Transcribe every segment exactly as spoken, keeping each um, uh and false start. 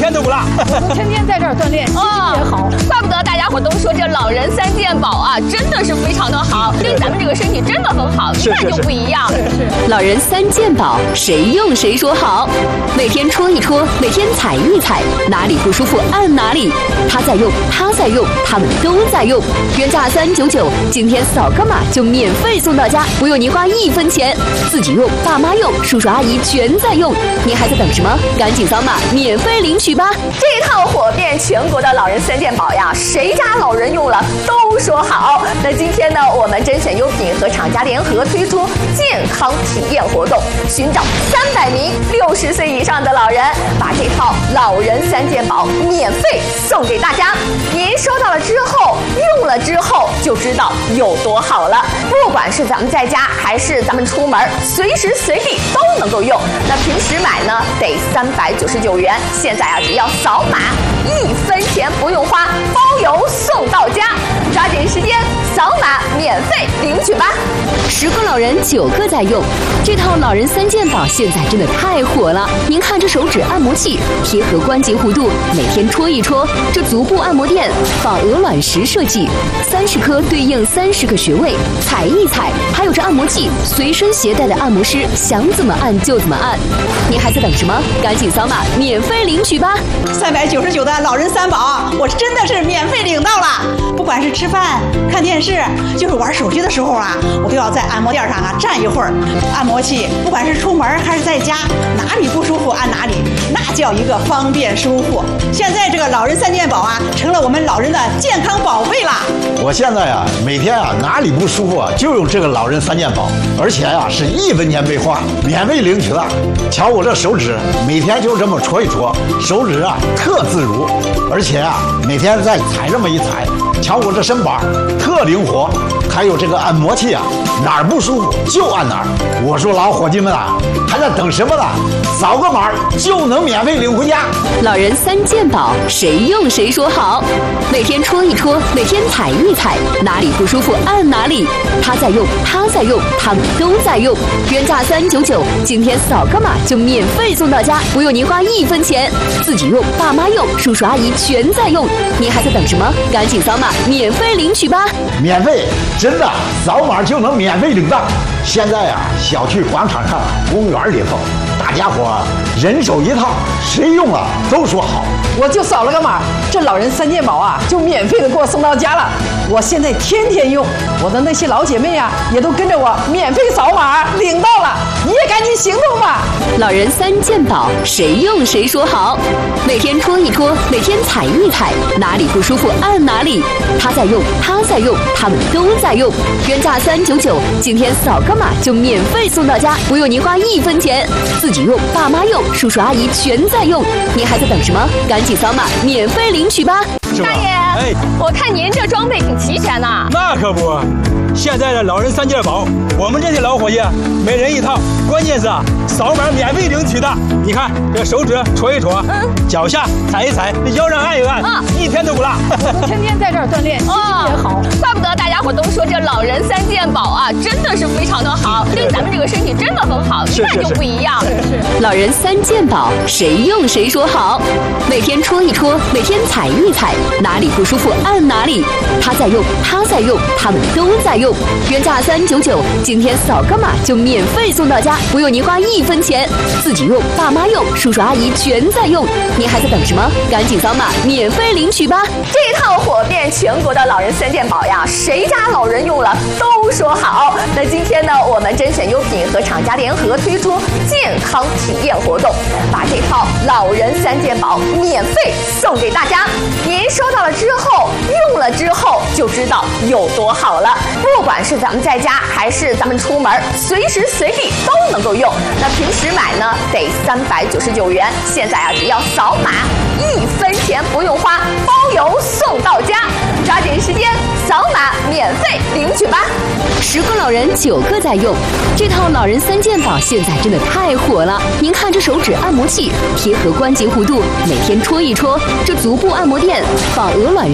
天都不落。 天天在这儿锻炼，心情也好。 怪不得大家伙都说这老人三件宝啊，真的是非常的好，对咱们这个身体真的很好，一看就不一样。 老人三件宝，谁用谁说好。每天搓一搓，每天踩一踩，哪里不舒服按哪里。他在用，他在用，他们都在用。原价三九九，今天扫个码就免费送到家，不用您花一分钱。自己用，爸妈用，叔叔阿姨全在用，您还在等什么？赶紧扫码免费领取吧！ 这套火遍全国的老人三件宝呀，谁家老人用了都说好。那今天呢，我们甄选优品和厂家联合推出健康体验活动，寻找三百名六十岁以上的老人，把这套老人三件宝免费送给大家。您收到了之后，用了之后就知道有多好了。不管是咱们在家还是咱们出门，随时随地都能够用。那平时买呢得三百九十九元，现在啊只要扫码，一分钱不用花，包邮送到家。抓紧时间扫码免费领取吧！ 十个老人九个在用，这套老人三件宝现在真的太火了。您看这手指按摩器，贴合关节弧度，每天搓一搓。这足部按摩垫仿鹅卵石设计，三十颗对应三十个穴位，踩一踩。还有这按摩器，随身携带的按摩师想怎么按就怎么按。您还在等什么？赶紧扫码免费领取吧！ 三百九十九的老人三宝，我真的是免费领到了。不管是吃饭、看电视，就是玩手机的时候啊，我都要在按摩垫上啊站一会儿。按摩器不管是出门还是在家，哪里不舒服按哪里，那叫一个方便舒服。现在这个老人三件宝啊，成了我们老人的健康宝贝啦。 我现在啊，每天啊哪里不舒服啊，就用这个老人三件宝，而且啊是一分钱没花，免费领取了。瞧我这手指，每天就这么搓一搓，手指啊特自如，而且啊每天再踩这么一踩。瞧我这身板特灵活，还有这个按摩器啊，哪儿不舒服就按哪儿。我说老伙计们啊，还在等什么呢？扫个码就能免费领回家。 老人三件宝，谁用谁说好。每天搓一搓，每天踩一踩，哪里不舒服按哪里。他在用，他在用，他们都在用。原价三九九，今天扫个码就免费送到家，不用您花一分钱。自己用，爸妈用，叔叔阿姨全在用，您还在等什么？赶紧扫码免费领取吧！ 免费，真的，扫码就能免费领到。现在啊，小区广场上、公园里头，大家伙人手一套，谁用了都说好。 我就扫了个码，这老人三件宝啊，就免费的给我送到家了。我现在天天用，我的那些老姐妹啊，也都跟着我免费扫码领到了。你也赶紧行动吧！ 老人三件宝，谁用谁说好。每天搓一搓，每天踩一踩，哪里不舒服按哪里。他在用，他在用，他们都在用。原价三九九，今天扫个码就免费送到家，不用您花一分钱。自己用，爸妈用，叔叔阿姨全在用，您还在等什么？赶紧扫码免费领取吧！ 大爷，哎，我看您这装备挺齐全呐。 那可不，现在的老人三件宝，我们这些老伙计每人一套，关键是啊，扫码免费领取的。你看这手指搓一搓，嗯，脚下踩一踩，腰上按一按，啊，一天都不落。 天天在这儿锻炼，心情也好。 怪不得大家伙都说这老人三件宝啊，真的是非常的好，对咱们这个身体真的很好，一看就不一样。 老人三件宝，谁用谁说好。每天搓一搓，每天踩一踩，哪里不舒服按哪里。他在用，他在用，他们都在用。原价三九九，今天扫个码就免费送到家，不用您花一分钱。自己用，爸妈用，叔叔阿姨全在用，您还在等什么？赶紧扫码免费领取吧！ 这套火遍全国的老人三件宝呀，谁家老人用了都说好。那今天呢，我们甄选优品和厂家联合推出健康体验活动，把这套老人三件宝免费送给大家。您收到了之后，用了之后就知道有多好了。不管是咱们在家还是咱们出门，随时随地都能够用。那平时买呢得三百九十九元，现在啊只要扫码，一分钱不用花，包邮送到家。抓紧时间扫码免费领取吧！ 十个老人九个在用，这套老人三件宝现在真的太火了。您看这手指按摩器，贴合关节弧度，每天搓一搓。这足部按摩垫仿鹅卵石设计。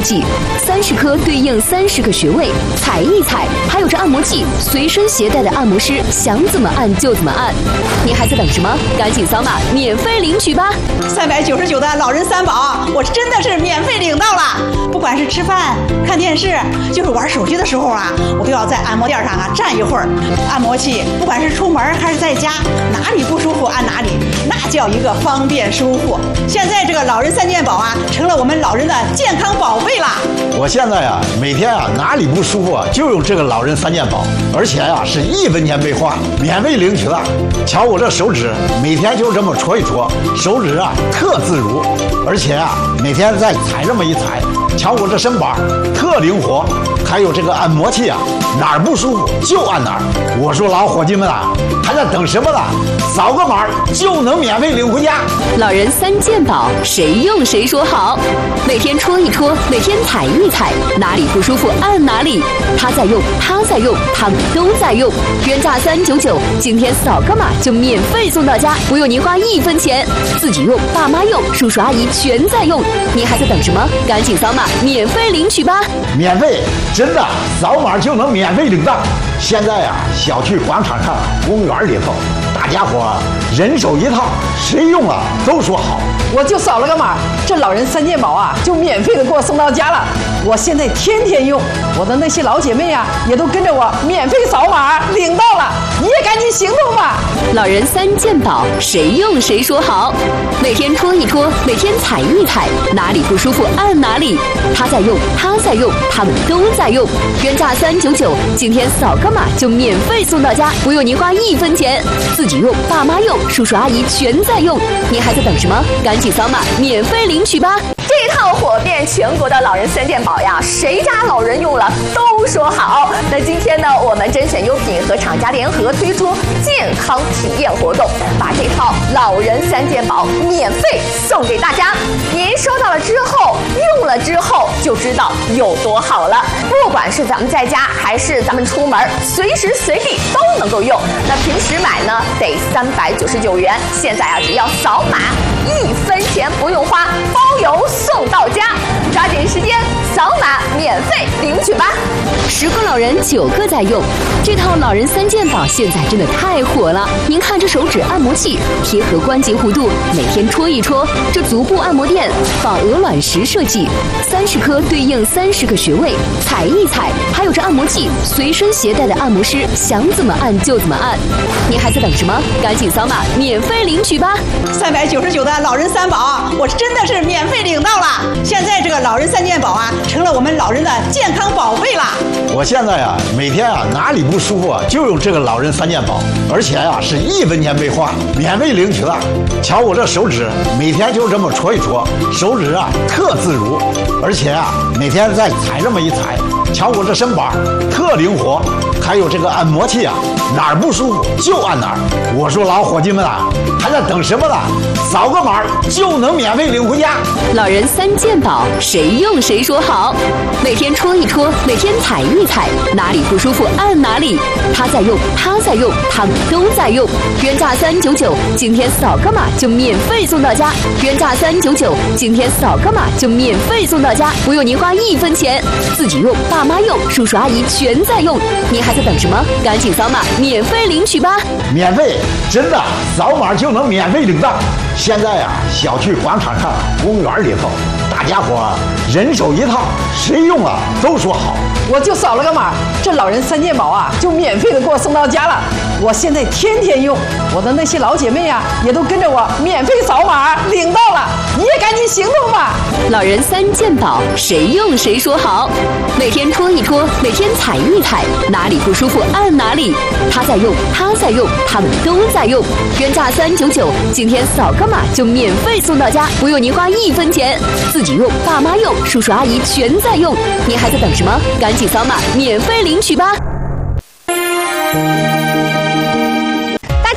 计，三十颗对应三十个穴位，踩一踩，还有这按摩器，随身携带的按摩师想怎么按就怎么按。你还在等什么？赶紧扫码免费领取吧！ 三百九十九的老人三宝，我真的是免费领到了。不管是吃饭、看电视，就是玩手机的时候啊，我都要在按摩垫上啊站一会儿。按摩器，不管是出门还是在家，哪里不舒服按哪里，那叫一个方便舒服。现在这个老人三件宝啊，成了我们老人的健康宝贝啦。 我现在啊，每天啊哪里不舒服啊，就用这个老人三件宝，而且啊是一分钱没花，免费领取了。瞧我这手指，每天就这么搓一搓，手指啊特自如，而且啊每天再踩这么一踩，瞧我这身板特灵活。还有这个按摩器啊，哪儿不舒服就按哪儿。我说老伙计们啊，还在等什么呢？扫个码就能免费领回家。 老人三件宝，谁用谁说好。每天搓一搓，每天踩一踩，哪里不舒服按哪里。他在用，他在用，他们都在用。原价三九九，今天扫个码就免费送到家，不用您花一分钱。自己用，爸妈用，叔叔阿姨全在用。您还在等什么？赶紧扫码免费领取吧！ 免费。真的，扫码就能免费领到。现在啊，小区广场上、公园里头，大家伙人手一套，谁用了都说好。 我就扫了个码，这老人三件宝啊，就免费的给我送到家了。我现在天天用，我的那些老姐妹啊，也都跟着我免费扫码领到了。你也赶紧行动吧！ 老人三件宝，谁用谁说好。每天搓一搓，每天踩一踩，哪里不舒服按哪里。他在用，他在用，他们都在用。原价三九九，今天扫个码就免费送到家，不用您花一分钱。自己用，爸妈用，叔叔阿姨全在用。您还在等什么？赶紧扫码免费领取吧！ 这套火遍全国的老人三件宝呀，谁家老人用了都说好。那今天呢，我们甄选优品和厂家联合推出健康体验活动，把这套老人三件宝免费送给大家。您收到了之后，用了之后就知道有多好了。不管是咱们在家还是咱们出门，随时随地都能够用。那平时买呢得三百九十九元，现在啊只要扫码，一分钱不用花，包邮送到家。抓紧时间扫码免费领取吧！ 十个老人九个在用，这套老人三件宝现在真的太火了。您看这手指按摩器，贴合关节弧度，每天搓一搓。这足部按摩垫仿鹅卵石设计，三十颗对应三十个穴位，踩一踩。还有这按摩器，随身携带的按摩师想怎么按就怎么按。您还在等什么？赶紧扫码免费领取吧！ 三百九十九的老人三宝，我真的是免费领到了。现在这个老人三件宝啊，成了我们老人的健康宝贝啦。 我现在啊，每天啊哪里不舒服啊，就用这个老人三件宝，而且啊是一分钱没花，免费领取了。瞧我这手指，每天就这么搓一搓，手指啊特自如，而且啊每天再踩这么一踩，瞧我这身板特灵活。还有这个按摩器啊，哪儿不舒服就按哪儿。我说老伙计们啊，还在等什么呢？扫个码就能免费领回家。 老人三件宝，谁用谁说好。每天搓一搓，每天踩一踩，哪里不舒服按哪里。他在用，他在用，他们都在用。原价三九九，今天扫个码就免费送到家。原价三九九，今天扫个码就免费送到家，不用您花一分钱。自己用，爸妈用，叔叔阿姨全在用。您还在等什么？赶紧扫码免费领取吧！ 免费，真的，扫码就能免费领到。现在啊，小区广场上、公园里头，大家伙人手一套，谁用了都说好。 我就扫了个码，这老人三件宝啊，就免费的给我送到家了。我现在天天用，我的那些老姐妹啊，也都跟着我免费扫码领到了。你也赶紧行动吧！ 老人三件宝，谁用谁说好。每天搓一搓，每天踩一踩，哪里不舒服按哪里。他在用，他在用，他们都在用。原价三九九，今天扫个码就免费送到家，不用您花一分钱。自己用，爸妈用，叔叔阿姨全在用。您还在等什么？赶紧扫码免费领取吧！ 大家好，我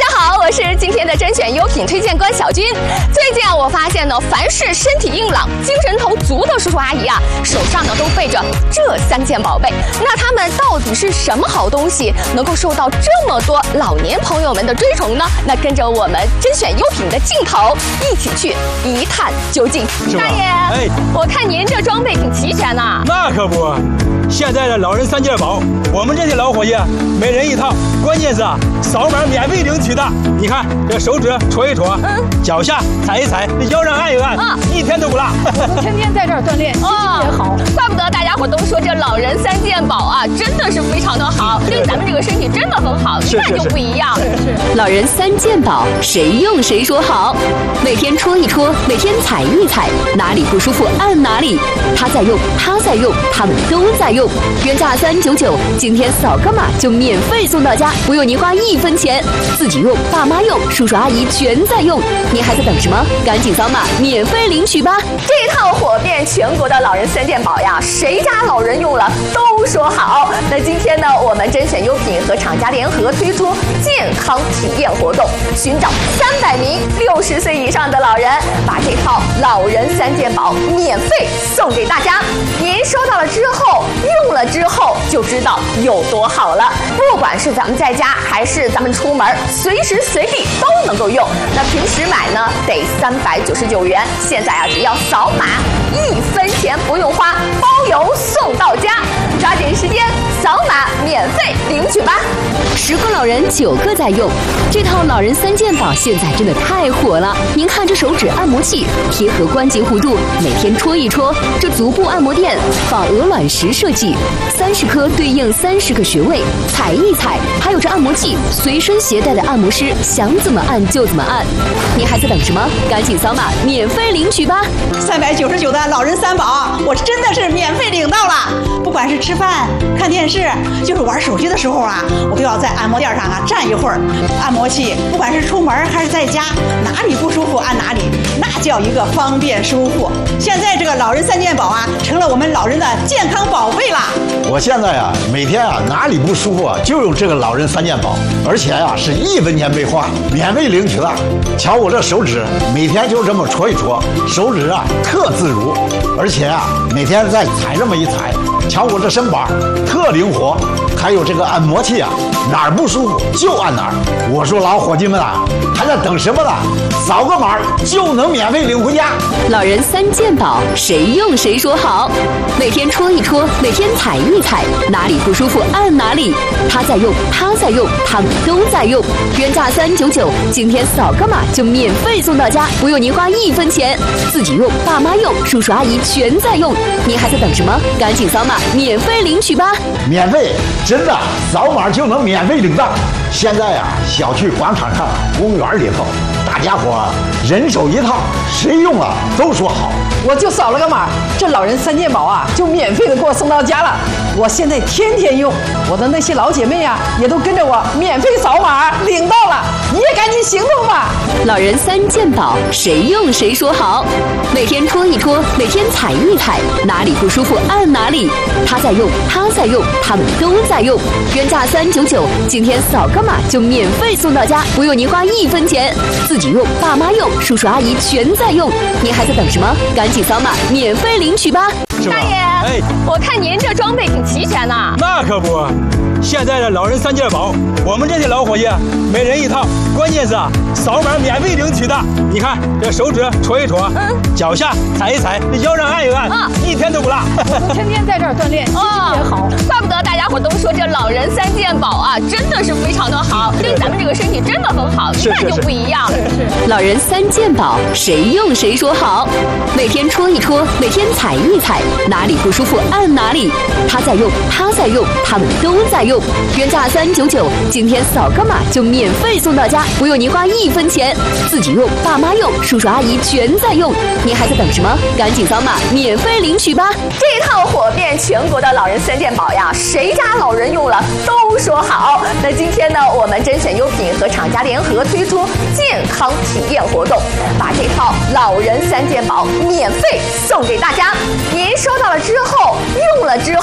我是今天的甄选优品推荐官小军。最近啊，我发现呢，凡是身体硬朗、精神头足的叔叔阿姨啊，手上呢都备着这三件宝贝。那他们到底是什么好东西，能够受到这么多老年朋友们的追崇呢？那跟着我们甄选优品的镜头，一起去一探究竟。大爷， 哎， 我看您这装备挺齐全呐。 那可不，现在的老人三件宝，我们这些老伙计每人一套，关键是啊，扫码免费领取的。你看这手指戳一戳，嗯，脚下踩一踩，腰上按一按，啊，一天都不落。 天天在这儿锻炼，心情也好。 怪不得大家伙都说这老人三件宝啊，真的是非常的好，对咱们这个身体真的很好，一看就不一样。 老人三件宝，谁用谁说好。每天戳一戳，每天踩一踩，哪里不舒服按哪里。他在用，他在用，他们都在用。原价三九九，今天扫个码就免费送到家，不用您花一分钱。自己用，爸妈用，叔叔阿姨全在用，您还在等什么？赶紧扫码免费领取吧！ 这套火遍全国的老人三件宝呀，谁家老人用了都说好。那今天呢，我们甄选优品和厂家联合推出健康体验活动，寻找三百名六十岁以上的老人，把这套老人三件宝免费送给大家。您收到了之后，用了之后就知道有多好了。不管是咱们在家还是咱们出门，随时随地都能够用。那平时买呢得三百九十九元，现在啊只要扫码一分钱不用花，包邮送到家。抓紧时间扫码免费领取吧！ 十个老人九个在用，这套老人三件宝现在真的太火了。您看这手指按摩器，贴合关节弧度，每天戳一戳。这足部按摩垫仿鹅卵石设计，三十颗对应三十个穴位，踩一踩。还有这按摩器，随身携带的按摩师想怎么按就怎么按。您还在等什么？赶紧扫码免费领取吧！ 三百九十九的老人三宝，我真的是免费领到了。不管是吃饭、看电视，就是玩手机的时候啊，我都要在按摩垫上啊站一会儿。按摩器不管是出门还是在家，哪里不舒服按哪里，那叫一个方便舒服。现在这个老人三件宝啊，成了我们老人的健康宝贝啦。 我现在啊，每天啊哪里不舒服啊，就用这个老人三件宝，而且啊是一分钱没花，免费领取的。瞧我这手指，每天就这么戳一戳，手指啊特自如，而且啊每天再踩这么一踩，瞧我这身板特灵活。还有这个按摩器啊，哪儿不舒服就按哪儿。我说老伙计们啊，还在等什么呢？扫个码就能免费领回家。 老人三件宝，谁用谁说好。每天戳一戳，每天踩一踩，哪里不舒服按哪里。他在用，他在用，他们都在用。原价三九九，今天扫个码就免费送到家，不用您花一分钱。自己用，爸妈用，叔叔阿姨全在用，您还在等什么？赶紧扫码免费领取吧！ 免费。真的，扫码就能免费领到。现在啊，小区广场上、公园里头，大家伙人手一套，谁用了都说好。 我就扫了个码，这老人三件宝啊，就免费的给我送到家了。我现在天天用，我的那些老姐妹啊，也都跟着我免费扫码领到了。你也赶紧行动吧！ 老人三件宝，谁用谁说好。每天戳一戳，每天踩一踩，哪里不舒服按哪里。他在用，他在用，他们都在用。原价三九九，今天扫个码就免费送到家，不用您花一分钱。自己用，爸妈用，叔叔阿姨全在用，您还在等什么？赶紧扫码免费领取吧！ 大爷，哎，我看您这装备挺齐全呐。 那可不，现在的老人三件宝，我们这些老伙计每人一套，关键是啊，扫码免费领取的。你看这手指戳一戳，嗯，脚下踩一踩，腰上按一按，啊，一天都不落。 天天在这儿锻炼，心情也好。 怪不得大家伙都说这老人三件宝啊，真的是非常的好，对咱们这个身体真的很好，一看就不一样。 老人三件宝，谁用谁说好。每天戳一戳，每天踩一踩，哪里不舒服按哪里。他在用，他在用，他们都在用。原价三九九，今天扫个码就免费送到家，不用您花一分钱。自己用，爸妈用，叔叔阿姨全在用，您还在等什么？赶紧扫码免费领取吧！ 这套火遍全国的老人三件宝呀，谁家老人用了都说好。那今天呢，我们甄选优品和厂家联合推出健康体验活动，把这套老人三件宝免费送给大家。您收到了之后，用了之后就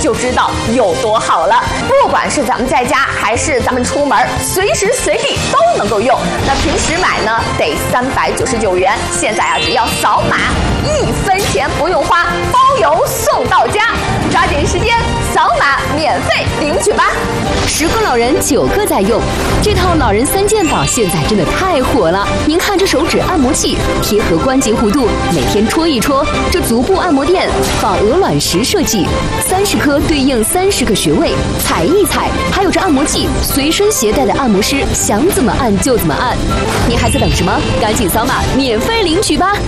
就知道有多好了。不管是咱们在家还是咱们出门，随时随地都能够用。那平时买呢得三百九十九元，现在啊只要扫码，一分钱不用花，包邮送到家。抓紧时间扫码免费领取吧！ 十个老人九个在用，这套老人三件宝现在真的太火了。您看这手指按摩器，贴合关节弧度，每天戳一戳；这足部按摩垫，仿鹅卵石设计，三十颗对应三十个穴位，踩一踩。还有这按摩器，随身携带的按摩师想怎么按就怎么按。您还在等什么？赶紧扫码免费领取吧！